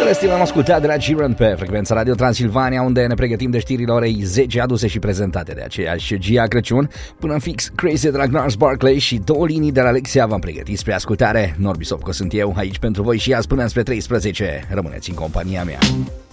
Celestin am ascultat de la Giron pe frecvența Radio Transilvania, unde ne pregătim de știrile orei 10 aduse și prezentate de aceeași Gia Crăciun. Până în fix, Crazy de la Gnars Barclay și 2 linii de la Alexia v-am pregătit spre ascultare. Norbi Sopco sunt eu, aici pentru voi și azi până spre 13. Rămâneți în compania mea.